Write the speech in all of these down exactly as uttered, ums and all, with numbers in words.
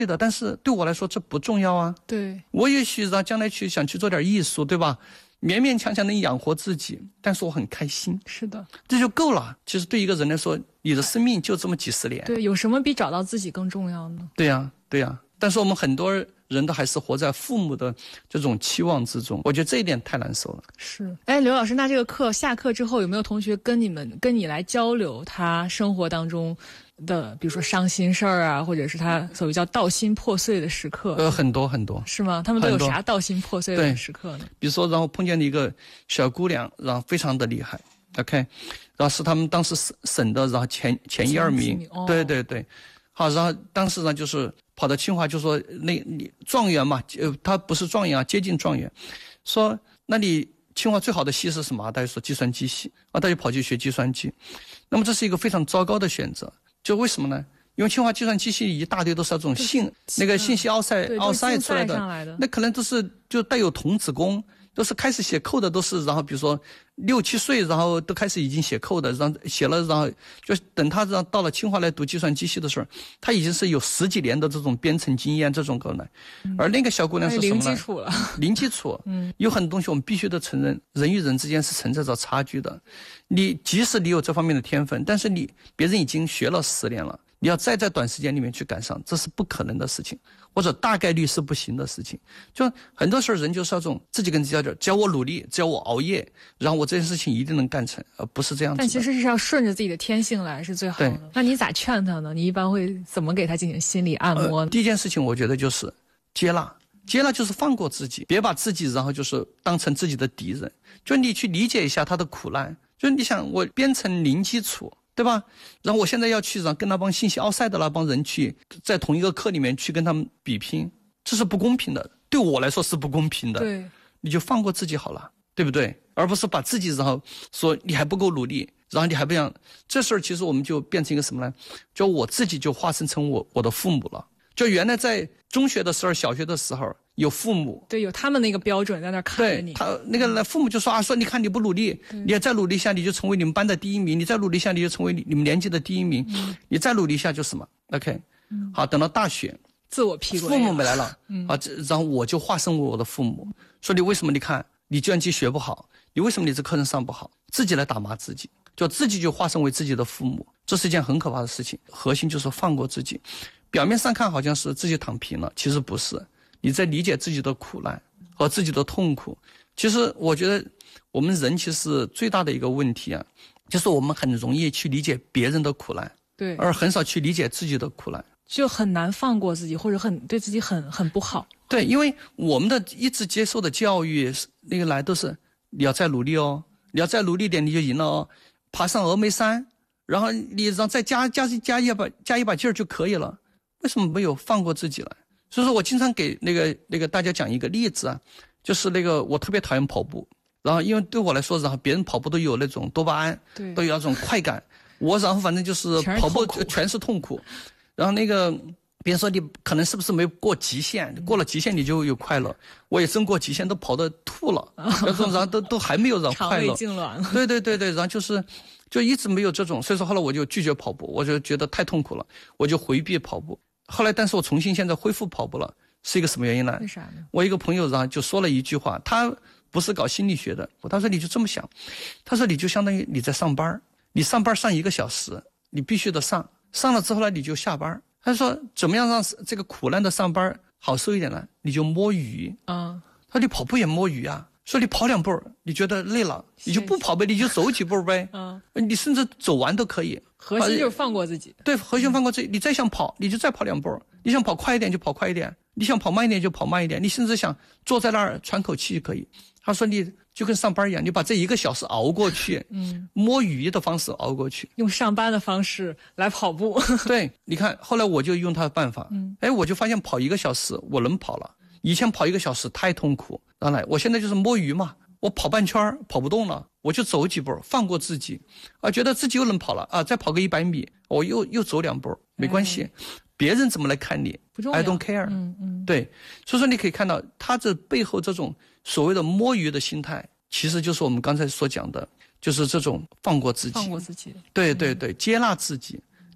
对的，但是对我来说这不重要啊。 对， 我也许让将来去想去做点艺术，对吧？勉勉强强能养活自己，但是我很开心。 是的， 这就够了。其实对一个人来说，你的生命就这么几十年。 对，有什么比找到自己更重要呢？ 对呀，对呀。但是我们很多人都还是活在父母的这种期望之中，我觉得这一点太难受了。 是，哎，刘老师，那这个课下课之后，有没有同学跟你们跟你来交流他生活当中的，比如说伤心事儿啊，或者是他所谓叫道心破碎的时刻？ 呃，很多很多。 是吗？他们都有啥道心破碎的时刻呢？ 比如说，然后碰见了一个小姑娘，然后非常的厉害 ，OK， 然后是他们当时省省的，然后前前一二名，名哦、对对对。好，然后当时呢，就是跑到清华，就说那你状元嘛，呃，他不是状元啊，接近状元，说那你清华最好的系是什么？大家说计算机系啊，他就跑去学计算机。那么这是一个非常糟糕的选择，就为什么呢？因为清华计算机系一大堆都是那种信那个信息奥赛奥赛出来的， 来的那可能都是就带有童子功。都是开始写扣的，都是然后比如说六七岁，然后都开始已经写扣的，然后写了，然后就等他让到了清华来读计算机系的时候，他已经是有十几年的这种编程经验，这种可能。嗯、而那个小姑娘是什么呢？ 零基础了， 零基础。嗯，有很多东西我们必须得承认，人与人之间是存在着差距的。你即使你有这方面的天分，但是你别人已经学了十年了，你要再在短时间里面去赶上，这是不可能的事情。或者大概率是不行的事情，就很多时候人就是那种自己跟自己较劲，只要我努力，只要我熬夜，然后我这件事情一定能干成，而不是这样子的。 但其实是要顺着自己的天性来是最好的。那你咋劝他呢？你一般会怎么给他进行心理按摩呢？ 呃、第一件事情我觉得就是接纳，接纳就是放过自己，别把自己然后就是当成自己的敌人，就你去理解一下他的苦难，就是你想我编程零基础。对吧？然后我现在要去让跟那帮信息奥赛的那帮人去在同一个课里面去跟他们比拼，这是不公平的，对我来说是不公平的。 对， 你就放过自己好了，对不对？而不是把自己然后说你还不够努力，然后你还不想这事儿，其实我们就变成一个什么呢？就我自己就化身成我我的父母了。就原来在中学的时候、小学的时候有父母， 对，有他们那个标准在那看着你。 对，他那个父母就说啊，说你看你不努力，你再努力一下你就成为你们班的第一名，你再努力一下你就成为你们年级的第一名，嗯、你再努力一下就什么 ？OK，、嗯、好，等到大学， 自我批父母没来了，嗯、啊，然后我就化身为我的父母，说你为什么？你看你计算机学不好，你为什么你这课程上不好？自己来打骂自己，就自己就化身为自己的父母，这是一件很可怕的事情。核心就是放过自己。表面上看好像是自己躺平了，其实不是，你在理解自己的苦难和自己的痛苦。其实我觉得我们人其实最大的一个问题啊，就是我们很容易去理解别人的苦难， 对， 而很少去理解自己的苦难， 就很难放过自己，或者很对自己很很不好。 对，因为我们的一直接受的教育那个来都是你要再努力哦，你要再努力点你就赢了哦，爬上峨眉山，然后你让再加加加一把加一把劲儿就可以了。为什么没有放过自己来？所以说我经常给那个那个大家讲一个例子啊，就是那个我特别讨厌跑步，然后因为对我来说，然后别人跑步都有那种多巴胺， 对， 都有那种快感，我然后反正就是跑步全是痛苦，然后那个别人说你可能是不是没有过极限，过了极限你就有快乐，我也真过极限都跑得吐了，然后都都还没有让快乐， 肠胃痉挛了， 对对对对，然后就是就一直没有这种，所以说后来我就拒绝跑步，我就觉得太痛苦了，我就回避跑步。后来但是我重新现在恢复跑步了，是一个什么原因呢？ 为啥呢？ 我一个朋友然后就说了一句话，他不是搞心理学的，他说你就这么想，他说你就相当于你在上班，你上班上一个小时，你必须得上，上了之后呢你就下班。他说怎么样让这个苦难的上班好受一点呢？你就摸鱼啊。他说你跑步也摸鱼啊，说你跑两步你觉得累了，你就不跑呗，你就走几步呗，嗯，你甚至走完都可以。 核心就是放过自己。 对，核心放过自己。你再想跑，你就再跑两步；你想跑快一点就跑快一点，你想跑慢一点就跑慢一点。你甚至想坐在那儿喘口气就可以。他说你就跟上班一样，你把这一个小时熬过去，嗯，摸鱼的方式熬过去， 用上班的方式来跑步。 对，你看后来我就用他的办法，嗯，哎，我就发现跑一个小时我能跑了。以前跑一个小时太痛苦，当然我现在就是摸鱼嘛，我跑半圈跑不动了，我就走几步，放过自己，啊，觉得自己又能跑了啊，再跑个一百米，我又又走两步，没关系，哎、别人怎么来看你不重要 ，I don't care， 嗯嗯， 对，所以说你可以看到他这背后这种所谓的摸鱼的心态，其实就是我们刚才所讲的，就是这种放过自己， 放过自己， 对对对，嗯、接纳自己。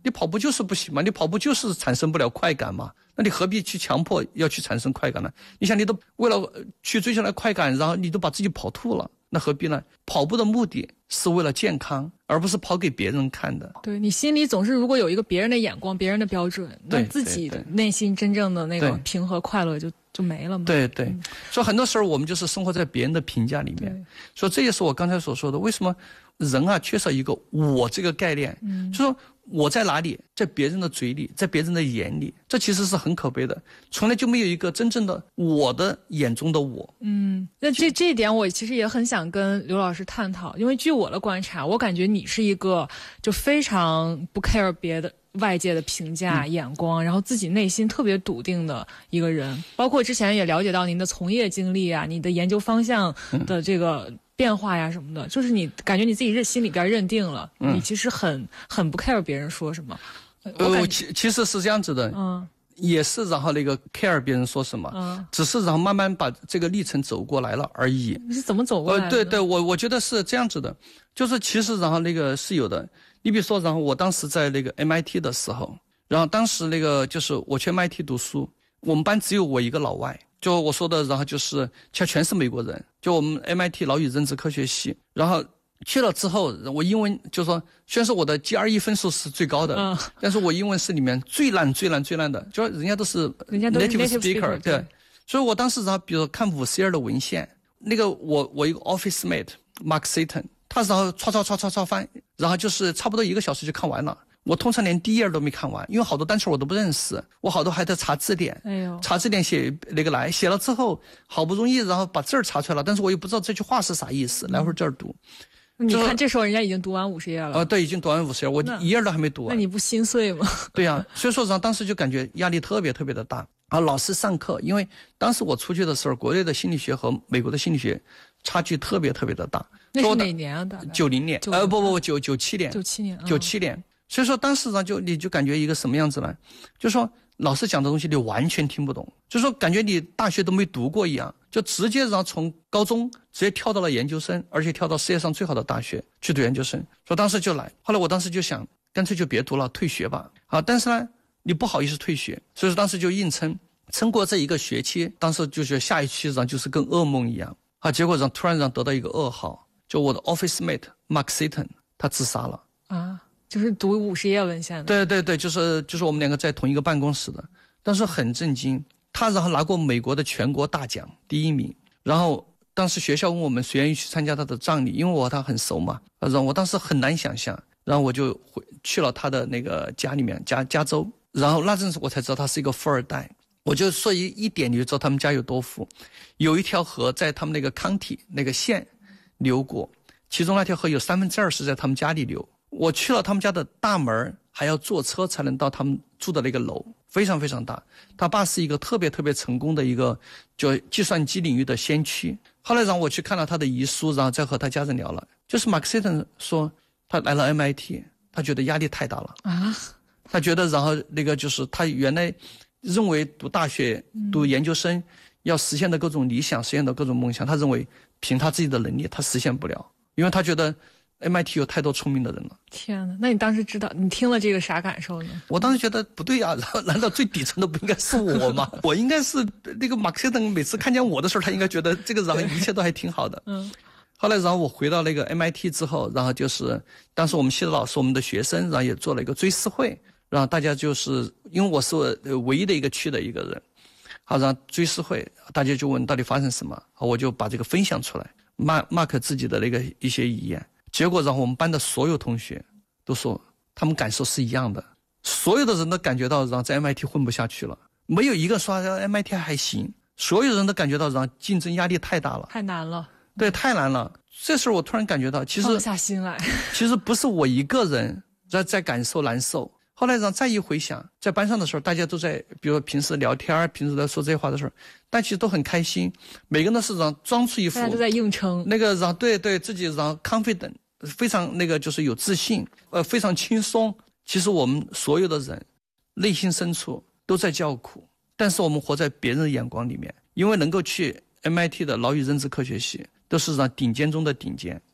你跑步就是不行嘛，你跑步就是产生不了快感嘛，那你何必去强迫要去产生快感呢？你想你都为了去追求那快感，然后你都把自己跑吐了，那何必呢？跑步的目的是为了健康，而不是跑给别人看的。 对，你心里总是如果有一个别人的眼光，别人的标准，那自己内心真正的那个平和快乐就就没了嘛。 对对、嗯、所以很多时候我们就是生活在别人的评价里面，所以这也是我刚才所说的，为什么人啊缺少一个我这个概念，嗯，就说我在哪里，在别人的嘴里，在别人的眼里，这其实是很可悲的，从来就没有一个真正的我的眼中的我。 嗯，那这这一点我其实也很想跟刘老师探讨，因为据我的观察，我感觉你是一个就非常不 care 别的外界的评价、嗯、眼光，然后自己内心特别笃定的一个人。包括之前也了解到您的从业经历啊，你的研究方向的这个变化呀什么的，就是你感觉你自己心里边认定了，嗯、你其实很很不 care 别人说什么。 呃，其其实是这样子的，嗯，也是然后那个 care 别人说什么，嗯，只是然后慢慢把这个历程走过来了而已。 你是怎么走过来的？ 呃，对对，我我觉得是这样子的，就是其实然后那个是有的。你比如说，然后我当时在那个 M I T 的时候，然后当时那个就是我去 M I T 读书，我们班只有我一个老外，就我说的，然后就是其实全是美国人，就我们 M I T 脑语认知科学系，然后去了之后，我英文就说，虽然说我的 G R E 分数是最高的，嗯，但是我英文是里面最烂最烂最烂的，就人家都是 native speaker， 对，所以我当时然后比如看五十页的文献，那个我我一个 office mate Mark Seaton， 他然后刷刷刷刷刷翻，然后就是差不多一个小时就看完了。我通常连第一页都没看完，因为好多单词我都不认识，我好多还得查字典，哎呦，查字典写那个来，写了之后好不容易然后把字儿查出来了，但是我又不知道这句话是啥意思，来回这儿读。 你看这时候人家已经读完五十页了。 呃，对，已经读完五十页，我一页都还没读完。 那你不心碎吗？ 对呀、啊，所以说然后当时就感觉压力特别特别的大。然后老师上课，因为当时我出去的时候，国内的心理学和美国的心理学差距特别特别的大。 那是哪年啊？大概九零年，呃，不不不，九九七年， 九七年， 九七年。所以说当时呢，就你就感觉一个什么样子呢？就说老师讲的东西你完全听不懂，就说感觉你大学都没读过一样，就直接然后从高中直接跳到了研究生，而且跳到世界上最好的大学去读研究生。所以当时就来，后来我当时就想，干脆就别读了，退学吧。啊，但是呢，你不好意思退学，所以说当时就硬撑，撑过这一个学期。当时就觉得下一期然后就是跟噩梦一样啊，结果让突然让得到一个噩耗，就我的 office mate Mark Seaton 他自杀了啊。就是读五十页文献的， 对对对，就是就是我们两个在同一个办公室的，但是很震惊，他然后拿过美国的全国大奖第一名，然后当时学校问我们谁愿意去参加他的葬礼，因为我和他很熟嘛，然后我当时很难想象，然后我就回去了他的那个家里面，加加州，然后那阵子我才知道他是一个富二代，我就说一一点你就知道他们家有多富，有一条河在他们那个county那个县流过，其中那条河有三分之二是在他们家里流。我去了他们家的大门，还要坐车才能到他们住的那个楼，非常非常大。他爸是一个特别特别成功的一个就计算机领域的先驱。后来让我去看了他的遗书，然后再和他家人聊了。就是 Mark Seaton 说他来了 M I T， 他觉得压力太大了啊，他觉得然后那个就是他原来认为读大学、读研究生要实现的各种理想、实现的各种梦想，他认为凭他自己的能力他实现不了，因为他觉得M I T 有太多聪明的人了。 天哪，那你当时知道你听了这个啥感受呢？ 我当时觉得不对啊，然后难道最底层的不应该是我吗？我应该是那个马克思等每次看见我的时候，他应该觉得这个然后一切都还挺好的。嗯。后来然后我回到那个 M I T 之后，然后就是当时我们系的老师我们的学生，然后也做了一个追思会，然后大家就是因为我是唯一的一个区的一个人，好，然后追思会大家就问到底发生什么，我就把这个分享出来，马马克自己的那个一些遗言。结果让我们班的所有同学都说他们感受是一样的，所有的人都感觉到让在 M I T 混不下去了，没有一个说 M I T 还行，所有人都感觉到让竞争压力太大了， 太难了， 对，太难了。这时候我突然感觉到其实放下心来， 其实不是我一个人在在感受难受。后来让再一回想，在班上的时候大家都在比如平时聊天，平时在说这些话的时候，但其实都很开心，每个人都是让装出一副大家都在硬撑那个让对对自己让 confident，非常那个就是有自信，呃，非常轻松。其实我们所有的人内心深处都在叫苦，但是我们活在别人的眼光里面，因为能够去 M I T 的脑语认知科学系，都是让顶尖中的顶尖。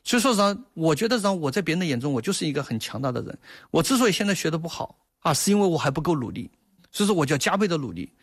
所以说呢，我觉得让我在别人的眼中，我就是一个很强大的人。我之所以现在学得不好啊，是因为我还不够努力，所以说我就要加倍的努力。